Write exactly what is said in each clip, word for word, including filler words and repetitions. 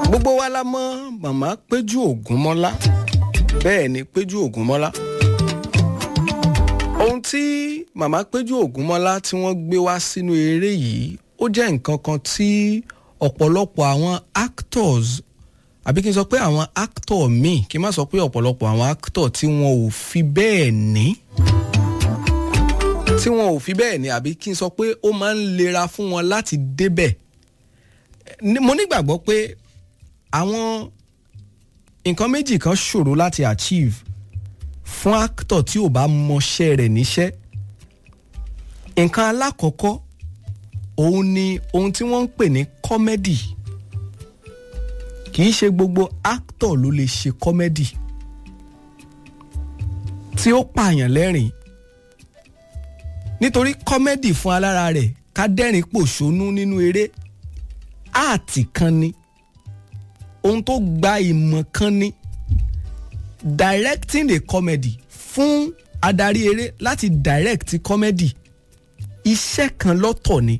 gbogbo wa la mọ̀ màmá Péjú Ògúnmọ́lá bẹ́ẹ̀ ni Péjú Ògúnmọ́lá ohun tí màmá Péjú Ògúnmọ́lá tí wọ́n gbé wá sínú eré yìí ó jẹ́ nǹkan kan tí ọ̀pọ̀lọpọ̀ àwọn actors àbí kí n sọ pé àwọn actor míì kí n má sọ pé ọ̀pọ̀lọpọ̀ àwọn actor tí wọn ò fi bẹ́ẹ̀ ní tí wọn ò fi bẹ́ẹ̀ ní àbí kí n sọ pé ó máa ń lera fún wọn láti débẹ̀. Mo nígbàgbọ́ pé àwọn nǹkan méjì kan ṣòro láti achieve fún actor tí ò bá mọṣẹ́ rẹ̀ níṣẹ́. Nǹkan alákọ̀ọ́kọ́ òun ni ohun tí wọ́n ń pè ní comedy. Kì í ṣe gbogbo actor ló lè ṣe comedy tí ó pààyàn lẹ́rìn. Nítorí comedy fún alára rẹ̀ ká dẹ́rìn pòṣónú nínú eré áàtì kan ni, ohun tó gba ìmọ̀ kan ni. Directing a comedy fún adarí eré láti direct comedy iṣẹ́ kan lọ́tọ̀ ni.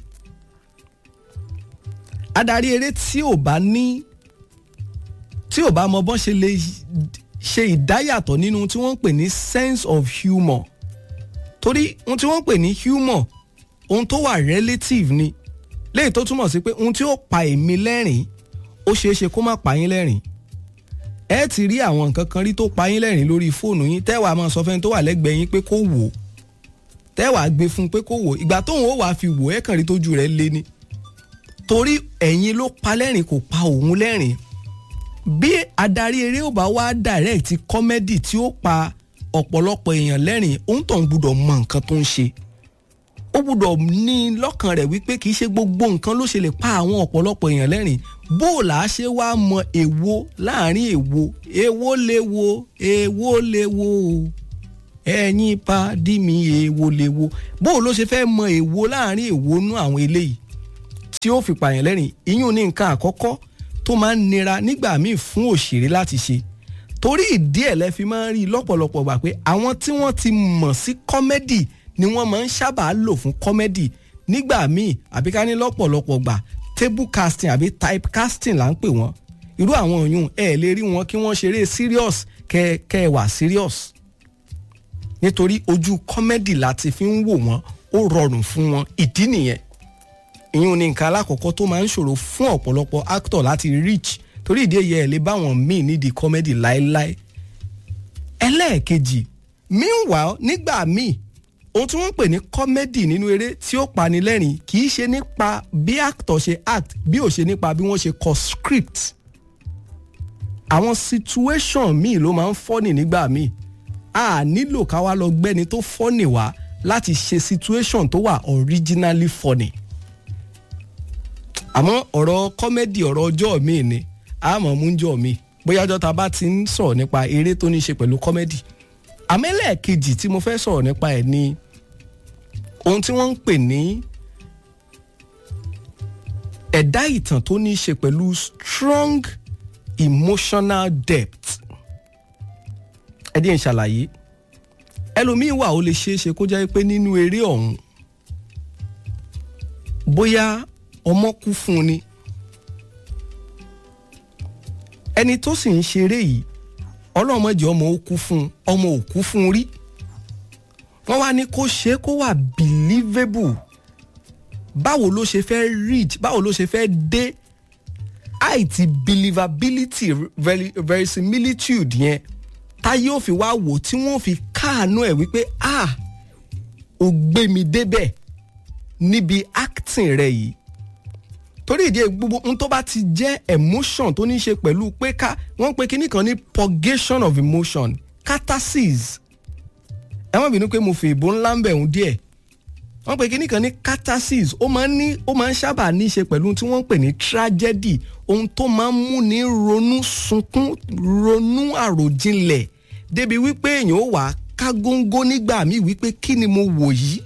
Adarí eré tí ò bá ní tí ò bá mọ bọ́n ṣe lè ṣe ìdáyàtọ̀ nínú tí wọ́n ń pè ní sense of humour, torí ohun tí wọ́n ń pè ní humour ohun tó wà relative ni, léyìí tó túmọ̀ sí pé ohun tí ó pa èmi lẹ́rìn ó ṣeé ṣe kó má pa yín lẹ́rìn. Ẹ ti rí àwọn nǹkan kan rí tó pa yín lẹ́rìn lórí fóònù yín tẹ́wàá máa sọ fẹ́ni tó wà lẹ́gbẹ̀ẹ́ yín pé kó wò ó, tẹ́wàá gbé fún un pé kó wò ó, ìgbà tóun ó wàá fi wò ẹ́ kàn rí tójú rẹ̀ lé ní, torí ẹ̀yin ló pa lẹ́rìn kò pa òun lẹ́rìn. Bí adarí eré ò bá wá direct comedy tí ó pa ọ̀pọ̀lọpọ̀ èèyàn lẹ́rìn, òun tó ń gbọ́dọ̀ mọ nǹkan tó ń ṣe. Ó gbọ́dọ̀ ní lọ́kàn rẹ̀ wípé kì í ṣe gbogbo nǹkan ló ṣe lè pa àwọn ọ̀pọ̀lọpọ̀ èèyàn lẹ́rìn. Bó là á ṣe wá mọ èwo láàrin èwo, èwo léwo, èwo léwo, ẹ̀yin pàdí mi èwo léwo. Bó ló ṣe fẹ́ mọ èwo láàrin èwo nú àwọn eléyìí tí ó fi pààyàn lẹ́rìn? Ìyún ní nǹkan àkọ́kọ́ tó máa ń nira nígbà míì fún òṣèré láti ṣe. Torí ìdí ẹ̀ lẹ fi máa ń rí lọ́pọ̀lọpọ̀ gbà pé àwọn tí wọ́n ti mọ̀ sí kọ́mẹ́dì ni wọ́n máa ń sábà lò fún kọ́mẹ́dì. Nígbà míì àbí ká ní lọ́pọ̀lọpọ̀ gbà table casting àbí type casting là ń pè wọ́n. Irú àwọn òyìn ẹ̀ lè rí wọn kí wọ́n ṣeré serious kẹ́ kẹ́ wà serious. Nítorí ojú kọ́mẹ́dì láti fi ń wò wọ́n, ó rọrùn fún wọn, ìdí nìyẹn. Ìyún ní nǹkan alákọ̀ọ́kọ́ tó máa ń ṣòro fún ọ̀pọ̀lọpọ̀ actor láti reach, torí ìdí èyí ẹ̀ lè bá wọn míì nídìí comedy láéláé. Ẹlẹ́ẹ̀kejì, meanwhile nígbà míì ohun tí wọ́n ń pè ní comedy nínú eré tí ó pani lẹ́rìn kì í ṣe nípa bí actor ṣe act, bí ò ṣe nípa bí wọ́n ṣe kọ script. Àwọn situation míì ló máa ń funny nígbà míì. A nílò ká wá lọ gbẹ́ni tó funny wá láti ṣe situation tó wà originally funny. Àmọ́ ọ̀rọ̀ comedy ọ̀rọ̀ ọjọ́ mi ni àmọ́ mú jọ mi bóyá ọjọ́ ta bá ti ń sọ̀rọ̀ nípa eré tó ní ṣe pẹ̀lú comedy. Àmẹ́lẹ̀ kejì tí mo fẹ́ sọ̀rọ̀ nípa ẹ̀ ni ohun tí wọ́n ń pè ní ẹ̀dá ìtàn tó ní ṣe pẹ̀lú strong emotional depth. Ẹ díẹ̀ ń ṣàlàyé. Ẹlòmíì wà ó lè ṣeé ṣe kó jẹ́ pé nínú eré ọ̀hún bóyá ọmọ kú fún ni, ẹni tó sì ń ṣeré yìí ọlọ́mọdé ọmọ ó kú fún ọmọ ò kú fún rí. Wọ́n wá ní kó ṣe kó wà believable. Báwo ló ṣe fẹ́ reach, báwo ló ṣe fẹ́ dé àìtí believability verisimilitude yẹn táyé ò fi wá wò tí wọ́n fi káàánú ẹ̀ wípé ah ò gbé mi débẹ̀ níbi acting rẹ̀ yìí. Torí ìdí gbogbo ohun tó bá ti jẹ́ emotion tó ní ṣe pẹ̀lú pé ká wọ́n pe kíní kan ní purgation of emotion, catharsis. Ẹ má bínú pé mo fi ìbò ńlá ń bẹ̀ ń díẹ̀. Wọ́n pe kíní kan ní catharsis. Ó máa ń ní ó máa ń sábà ní ṣe pẹ̀lú tí wọ́n ń pè ní tragedy, ohun tó máa ń mú ní ronú sunkún, ronú àròjinlẹ̀ débi wípé èèyàn ó wà ká góńgó nígbà míì wípé kí ni mo wò yìí.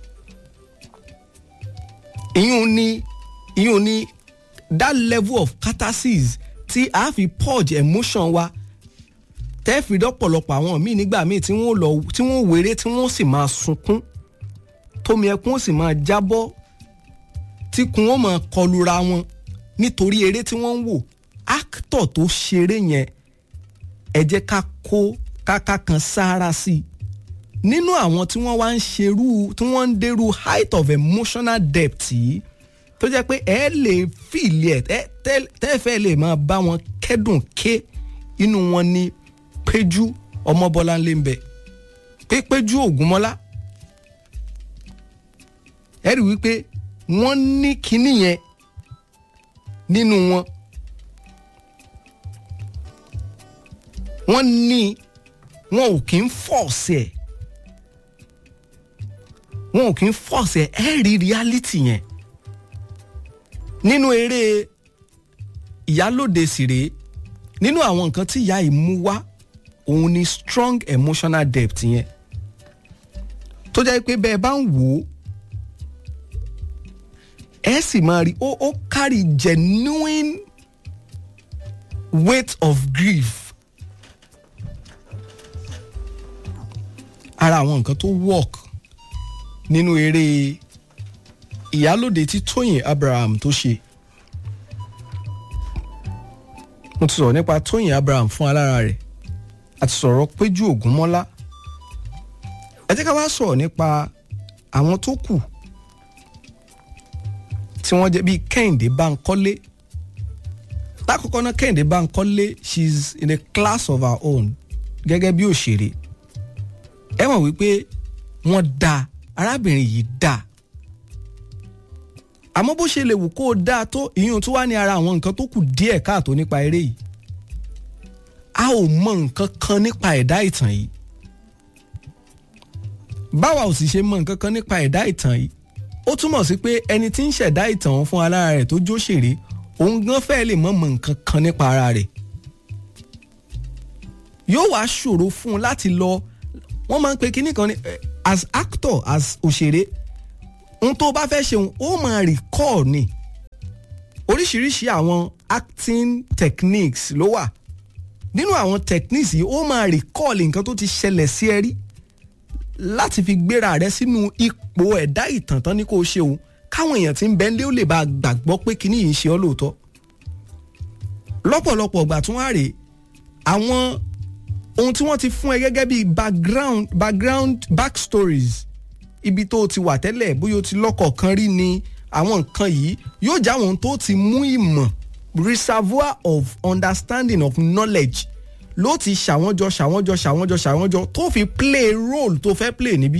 Ìyún ni ìyún ni that level of catharsis tí a fi purge emotion wa tẹ́ẹ̀fì dọ́pọ̀lọpọ̀ àwọn míì nígbà míì tí wọ́n lọ tí wọ́n wéré tí wọ́n sì máa sunkún tómi ẹkún ó sì máa jábọ́ tí kun ó máa kọlura wọn nítorí eré tí wọ́n ń wò actor tó ṣeré yẹn ẹ jẹ́ ká kó káká kan sára sí i nínú àwọn tí wọ́n wá ń ṣerú tí wọ́n ń dérú height of emotional depth yìí tó jẹ́ pé ẹ lè fìlì ẹ̀ tẹ́fẹ́ lè máa bá wọn kẹ́dùn ké inú wọn ní Péjú Ọmọbọ́láńlé ń bẹ pé Péjú Ògúnmọ́lá ẹ rí wípé wọ́n ní kinní yẹn nínú wọn wọ́n ní wọn ò kí ń fọ́ọ̀sì ẹ̀ wọn ò kí ń fọ́ọ̀sì ẹ̀ ẹ rí reality yẹn nínú eré Ìyálóde sírè nínú àwọn nǹkan tí ìyá yìí mú wá òun ni strong emotional depth yẹn tó jẹ́ pé bẹ́ẹ̀ bá ń wò ó ẹ sì máa rí ó ó carry genuine weight of grief ara àwọn nǹkan tó work nínú eré Ìyálóde tí Tóyìn Abraham tó ṣe mo ti sọ̀rọ̀ nípa Tóyìn Abraham fún alára rẹ̀ àti sọ̀rọ̀ Péjú Ògúnmọ́lá ẹ jẹ́ ká wá sọ̀rọ̀ nípa àwọn tó kù tí wọ́n jẹ́ bíi Kẹ́hìndé Bánkọ́lé lákòókò náà Kẹ́hìndé Bánkọ́lé she's in a class of her own gẹ́gẹ́ bí òṣèré ẹ mọ̀ wípé wọ́n dá arábìnrin yìí dá àmọ́ bó ṣe lè wù kó o dáa tó ìyún tó wá ní ara àwọn nǹkan tó kù díẹ̀ káàtó nípa eré yìí a ò mọ nǹkan kan nípa ẹ̀dá ìtàn yìí báwa ò sì ṣe mọ nǹkan kan nípa ẹ̀dá ìtàn yìí ó túmọ̀ sí pé ẹni tí ń ṣẹ̀dá ìtàn wọn fún alára rẹ̀ tó jóṣèré òun gan fẹ́ẹ́ lè mọ̀ mọ nǹkan kan nípa ara rẹ̀ yóò wá ṣòro fún un láti lọ wọ́n máa ń pe kinní kan ní as actor as òṣèré ohun tó bá fẹ́ ṣeun ó máa recall ni oríṣiríṣi àwọn acting techniques ló wà nínú àwọn techniques yìí ó máa recall nǹkan tó ti ṣẹlẹ̀ sí ẹ rí láti fi gbéra rẹ sínú ipò ẹ̀dá ìtàn tán ní kó o ṣeun káwọn èèyàn tí ń bẹ nílé ó lè bá gbàgbọ́ pé kinní yìí ń ṣe ọ́ lóòótọ́ lọ́pọ̀lọpọ̀ ìgbà tún wá rèé àwọn ohun tí wọ́n ti fún ẹ gẹ́gẹ́ bí background background backstories ibi tó ti wà tẹ́lẹ̀ bóyá o ti lọ́kọ̀ kan rí ni àwọn nǹkan yìí yóò já wọn tó ti mú ìmọ̀ reservoir of understanding of knowledge ló ti ṣàwọ́njọ ṣàwọ́njọ ṣàwọ́njọ ṣàwọ́njọ tó fi play role tó fẹ́ play níbí.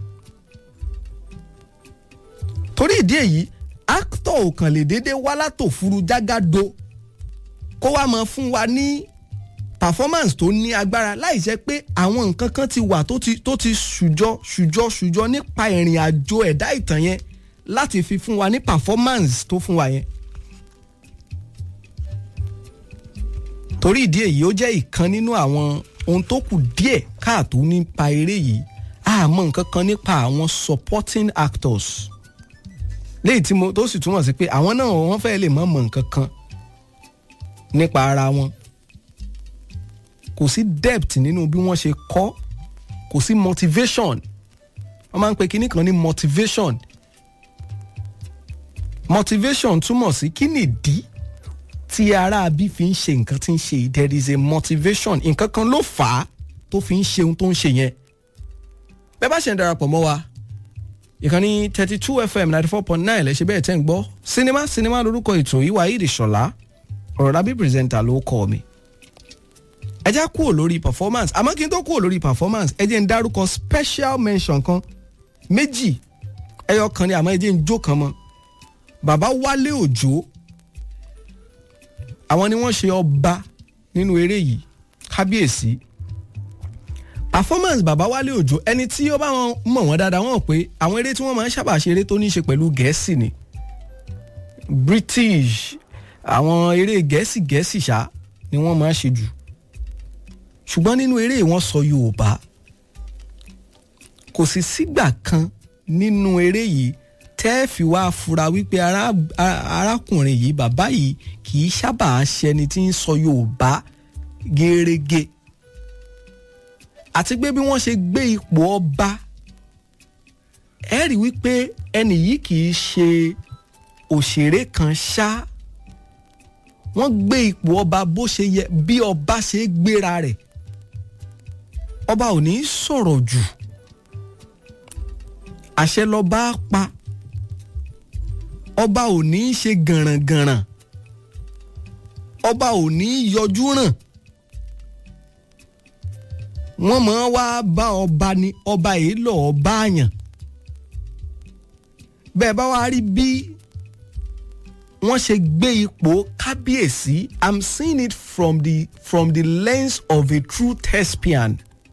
torí ìdí èyí actor ò kàn lè déédéé wá látòfuru jágàdo kó wá máa fún wa ní performance tó ní agbára láì jẹ́ pé àwọn nǹkan kan ti wà tó ti tó ti ṣùjọ ṣùjọ ṣùjọ nípa ìrìn àjò ẹ̀dá ìtàn yẹn láti fi fún wa ní performance tó fún wa yẹn. torí ìdí èyí ó jẹ́ ìkan nínú àwọn ohun tó kù díẹ̀ káàtó nípa eré yìí àmọ́ nǹkan kan nípa àwọn supporting actors léyìí tí mo tó sì túmọ̀ sí pé àwọn náà wọ́n fẹ́ lè mọ̀ mọ̀ nǹkan kan nípa ara wọn kò sí depth nínú bí wọ́n ṣe kọ́ kò sí motivation wọ́n máa ń pe kinní kan ní motivation motivation túmọ̀ sí kí nìdí tí ara bí fi ń ṣe nǹkan tí ń ṣe there is a motivation nǹkan kan ló fà á tó fi ń ṣe ohun tó ń ṣe yẹn bẹ́ẹ̀ bá ṣe ń darapọ̀ mọ́ wa ìkànnì thirty two F M ninety four point nine lẹ́sẹ̀ bẹ́ẹ̀ tẹ́ ń gbọ́ sinimá sinimá lórúkọ ètò yìí Waheed Ṣọlá ọ̀rọ̀ dábí pírẹsẹ̀ntà ló kọ́ mi ẹ já kúrò lórí performance àmọ́ kí n tó kúrò lórí performance ẹ jẹ́ ń dárúkọ special mention kan méjì ẹyọ kan ni àmọ́ ẹ jẹ́ ń jó kan mọ́ bàbá Wálé Òjó àwọn ni wọ́n ṣe ọba nínú eré yìí kábíyèsí performance bàbá Wálé Òjó ẹni tí ó bá wọn mọ̀ wọ́n dáadáa wọ́n pé àwọn eré tí wọ́n máa ń sábà ṣe eré tó ní í ṣe pẹ̀lú gẹ̀ẹ́sì ni British àwọn eré gẹ̀ẹ́sì gẹ̀ẹ́sì ṣá ni wọ́n máa ń ṣe jù ṣùgbọ́n nínú eré wọn sọ Yorùbá kò sì sígbà kan nínú eré yìí tẹ́ fi wá fura wípé arákùnrin yìí bàbá yìí kì í sábà ṣẹni tí ń sọ Yorùbá gẹ́rẹ́gẹ́ àti pé bí wọ́n ṣe gbé ipò ọba ẹ rí wípé ẹni yìí kì í ṣe òṣèré kan ṣá wọ́n gbé ipò ọba bó ṣe yẹ bí ọba ṣe gbéra rẹ̀ ọba ò ní sọ̀rọ̀ jù àṣẹ lọ́ba pa ọba ò ní ṣe gànràngànràn ọba ò ní yọjú ràn wọ́n máa wá bá ọba ní ọba yìí lọ́ọ́ bá yàn bẹ́ẹ̀ bá wá rí bí wọ́n ṣe gbé ipò kábíyèsí I'm seeing it from the from the lens of a true thespian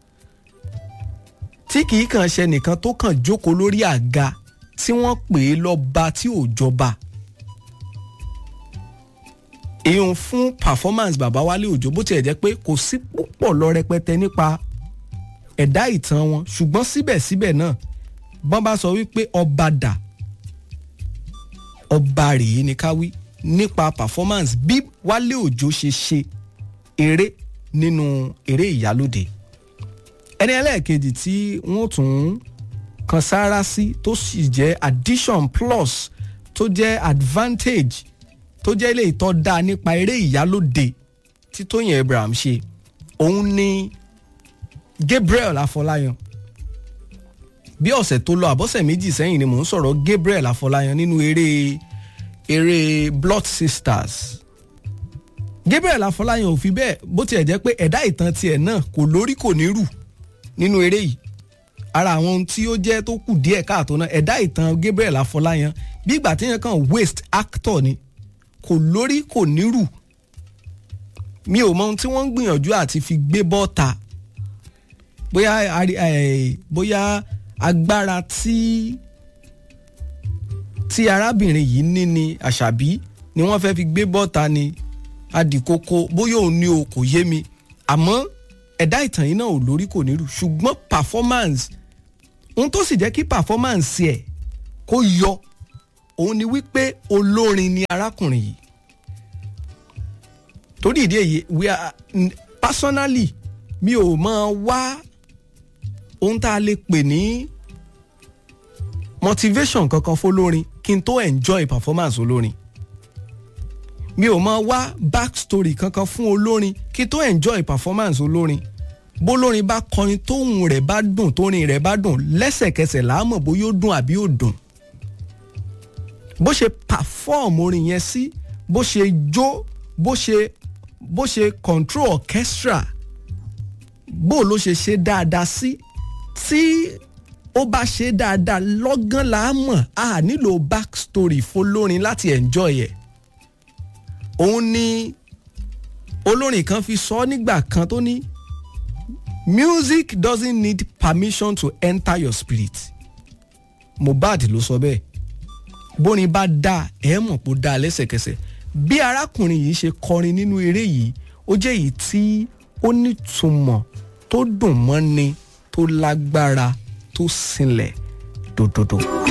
tí kìí kàn ṣe nìkan tó kàn jókòó lórí àga tí wọ́n pè é lọ́ba tí ò jọba èèyàn fún performance bàbá Wálé Òjó bó tiẹ̀ jẹ́ pé kò sí púpọ̀ lọ rẹpẹtẹ nípa ẹ̀dá ìtàn wọn ṣùgbọ́n síbẹ̀síbẹ̀ náà bọ́n bá sọ wípé ọba dà ọba rèé ni ká wí nípa performance bí Wálé Òjó ṣe ṣe eré nínú eré Ìyálóde ẹni ẹlẹ́ẹ̀kejì tí wọ́n tún kan sára sí tó sì jẹ́ addition plus tó jẹ́ advantage tó jẹ́ ilé ìtọ́ dáa nípa eré Ìyálóde tí Tóyìn Abraham ṣe òun ni Gabriel Afọláyan bí ọ̀sẹ̀ tó lọ àbọ̀sẹ̀ méjì sẹ́yìn ni mò ń sọ̀rọ̀ Gabriel Afọláyan nínú eré eré Blood Sisters Gabriel Afọláyan ò fi bẹ́ẹ̀ bó tiẹ̀ jẹ́ pé ẹ̀dá ìtàn tiẹ̀ náà kò lórí kò ní rù nínú eré yìí ara àwọn ohun tí ó jẹ́ tó kù díẹ̀ káàtó náà ẹ̀dá ìtàn Gabriel Afọláyan bí ìgbà tí yẹn kàn waste actor ni kò lórí kò ní rù mi ò mọ ohun tí wọ́n ń gbìyànjú àti fi gbé bọ́ta bóyá bóyá agbára tí tí arábìnrin yìí ní ni Àṣàbí ni wọ́n fẹ́ fi gbé bọ́ta ni adìkókó bóyá òun ni o kò yé mi àmọ́ ẹ̀dá ìtàn yìí náà ò lórí kò ní rù ṣùgbọ́n performance ohun tó sì jẹ́ kí performance ẹ̀ kó yọ òun ni wípé olórin ni arákùnrin yìí torí ìdí èyí we are personally mi ò máa wá ohun tá a lè pè ní motivation kankan fólórin kí n tó enjoy performance olórin mi ò máa wá backstory kankan fún olórin kí n tó enjoy performance olórin bólórin bá kọrin tóhùn rẹ̀ bá dùn tórin rẹ̀ bá dùn lẹ́sẹ̀kẹsẹ̀ là á mọ̀ bóyá ó dùn àbí ó dùn bó ṣe perform orin yẹn sí bó ṣe jó bó ṣe bó ṣe control orchestra bó ló ṣe ṣe dáadáa sí tí ó bá ṣe dáadáa lọ́gán là á mọ̀ a nílò backstory fólórin láti enjoy ẹ̀ òun ni olórin kan fi sọ nígbà kan tó ní music doesn't need permission to enter your spirit Mohbad ló sọ bẹ́ẹ̀ bórin bá dáa ẹ̀ mọ̀ pé ó dáa lẹ́sẹ̀kẹsẹ̀ bí arákùnrin yìí ṣe kọrin nínú eré yìí ó jẹ́ èyí tí ó nítumọ̀ tó dùn mọ́ni tó lágbára tó sinlẹ̀ dòdòdò.